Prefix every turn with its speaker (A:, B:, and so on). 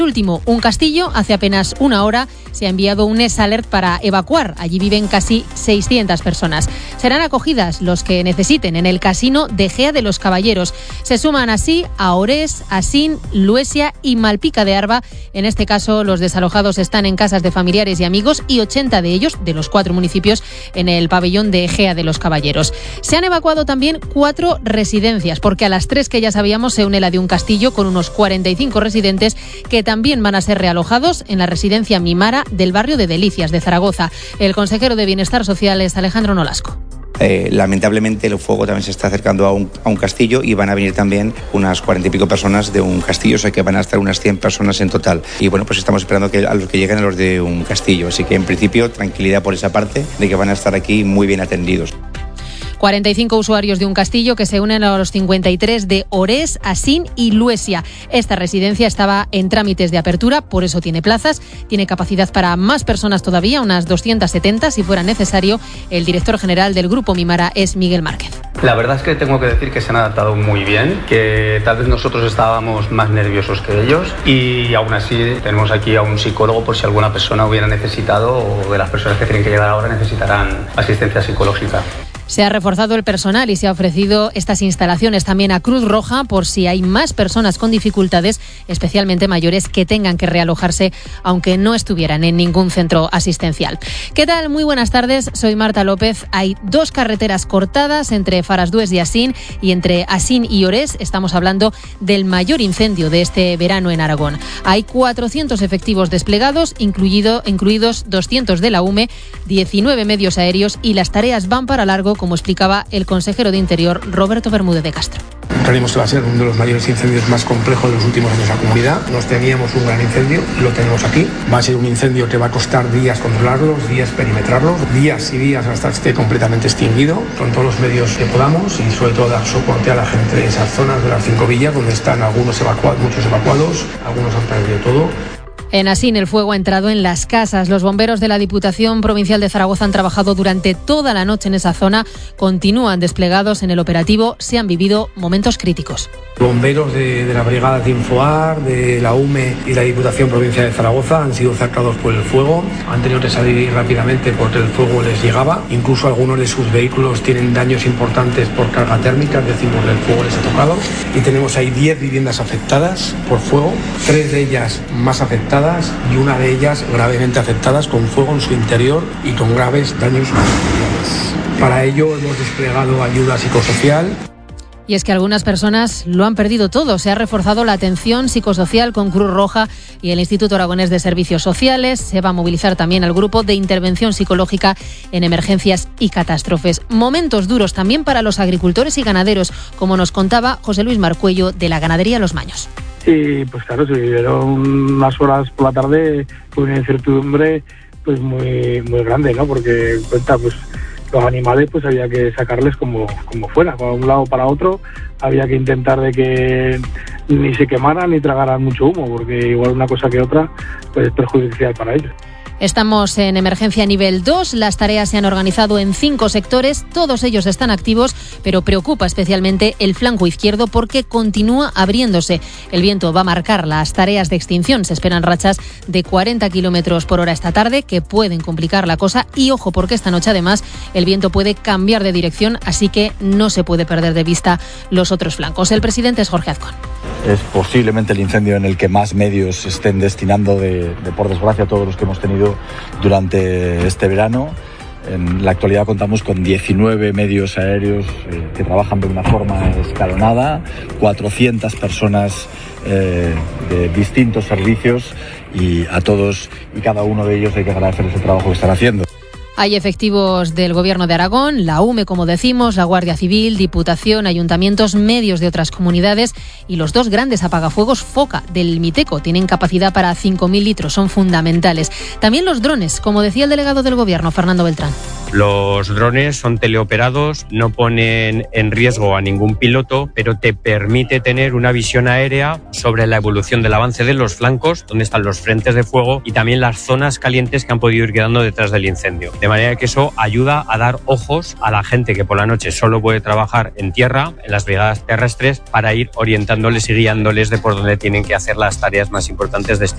A: Último, un castillo. Hace apenas una hora se ha enviado un SOS para evacuar. Allí viven casi 600 personas. Serán acogidas los que necesiten en el casino de Gea de los Caballeros. Se suman así a Orés, Asín, Luesia y Malpica de Arba. En este caso, los desalojados están en casas de familiares y amigos y 80 de ellos, de los 4 municipios, en el pabellón de Gea de los Caballeros. Se han evacuado también 4 residencias, porque a las 3 que ya sabíamos se une la de un castillo con unos 45 residentes que también van a ser realojados en la residencia Mimara del barrio de Delicias de Zaragoza. El consejero de Bienestar Social es Alejandro Nolasco.
B: Lamentablemente el fuego también se está acercando a un castillo y van a venir también unas 40 y pico personas de un castillo, o sea que van a estar unas 100 personas en total. Y bueno, pues estamos esperando a los que lleguen a los de un castillo, así que en principio tranquilidad por esa parte de que van a estar aquí muy bien atendidos.
A: 45 usuarios de un castillo que se unen a los 53 de Orés, Asín y Luesia. Esta residencia estaba en trámites de apertura, por eso tiene plazas. Tiene capacidad para más personas todavía, unas 270 si fuera necesario. El director general del Grupo Mimara es Miguel Márquez.
C: La verdad es que tengo que decir que se han adaptado muy bien, que tal vez nosotros estábamos más nerviosos que ellos y aún así tenemos aquí a un psicólogo por si alguna persona hubiera necesitado o de las personas que tienen que llegar ahora necesitarán asistencia psicológica.
A: Se ha reforzado el personal y se ha ofrecido estas instalaciones también a Cruz Roja por si hay más personas con dificultades, especialmente mayores, que tengan que realojarse aunque no estuvieran en ningún centro asistencial. ¿Qué tal? Muy buenas tardes, soy Marta López. Hay 2 carreteras cortadas entre Farasdues y Asín y entre Asín y Orés. Estamos hablando del mayor incendio de este verano en Aragón. Hay 400 efectivos desplegados, incluidos 200 de la UME, 19 medios aéreos y las tareas van para largo, como explicaba el consejero de Interior, Roberto Bermúdez de Castro.
D: Creemos que va a ser uno de los mayores incendios más complejos de los últimos años en la comunidad. Nos temíamos un gran incendio, lo tenemos aquí. Va a ser un incendio que va a costar días controlarlos, días perimetrarlos, días y días hasta que esté completamente extinguido, con todos los medios que podamos y sobre todo dar soporte a la gente de esas zonas de las 5 villas donde están algunos evacuados, muchos evacuados, algunos han perdido todo.
A: En Asín el fuego ha entrado en las casas. Los bomberos de la Diputación Provincial de Zaragoza han trabajado durante toda la noche en esa zona. Continúan desplegados en el operativo. Se han vivido momentos críticos.
D: Bomberos de la Brigada de Infoar, de la UME y la Diputación Provincial de Zaragoza han sido cercados por el fuego. Han tenido que salir rápidamente porque el fuego les llegaba. Incluso algunos de sus vehículos tienen daños importantes por carga térmica, es decir, porque el fuego les ha tocado. Y tenemos ahí 10 viviendas afectadas por fuego, 3 de ellas más afectadas y una de ellas gravemente afectadas con fuego en su interior y con graves daños materiales. Para ello hemos desplegado ayuda psicosocial.
A: Y es que algunas personas lo han perdido todo. Se ha reforzado la atención psicosocial con Cruz Roja y el Instituto Aragonés de Servicios Sociales. Se va a movilizar también al grupo de intervención psicológica en emergencias y catástrofes. Momentos duros también para los agricultores y ganaderos, como nos contaba José Luis Marcuello de la ganadería Los Maños.
E: Y pues claro, se vivieron unas horas por la tarde con una incertidumbre pues muy grande, ¿no? Porque cuenta, pues los animales pues había que sacarles como fuera, para un lado para otro, había que intentar de que ni se quemaran ni tragaran mucho humo, porque igual una cosa que otra pues es perjudicial para ellos.
A: Estamos en emergencia nivel 2, las tareas se han organizado en 5 sectores, todos ellos están activos, pero preocupa especialmente el flanco izquierdo porque continúa abriéndose. El viento va a marcar las tareas de extinción, se esperan rachas de 40 km por hora esta tarde que pueden complicar la cosa y ojo porque esta noche además el viento puede cambiar de dirección, así que no se puede perder de vista los otros flancos. El presidente es Jorge Azcón.
F: Es posiblemente el incendio en el que más medios estén destinando, por desgracia, todos los que hemos tenido durante este verano. En la actualidad contamos con 19 medios aéreos que trabajan de una forma escalonada, 400 personas de distintos servicios y a todos y cada uno de ellos hay que agradecerles el trabajo que están haciendo.
A: Hay efectivos del Gobierno de Aragón, la UME, como decimos, la Guardia Civil, Diputación, ayuntamientos, medios de otras comunidades y los 2 grandes apagafuegos Foca del Miteco. Tienen capacidad para 5.000 litros, son fundamentales. También los drones, como decía el delegado del Gobierno, Fernando Beltrán.
G: Los drones son teleoperados, no ponen en riesgo a ningún piloto, pero te permite tener una visión aérea sobre la evolución del avance de los flancos, donde están los frentes de fuego y también las zonas calientes que han podido ir quedando detrás del incendio. De manera que eso ayuda a dar ojos a la gente que por la noche solo puede trabajar en tierra, en las brigadas terrestres, para ir orientándoles y guiándoles de por dónde tienen que hacer las tareas más importantes de extinción.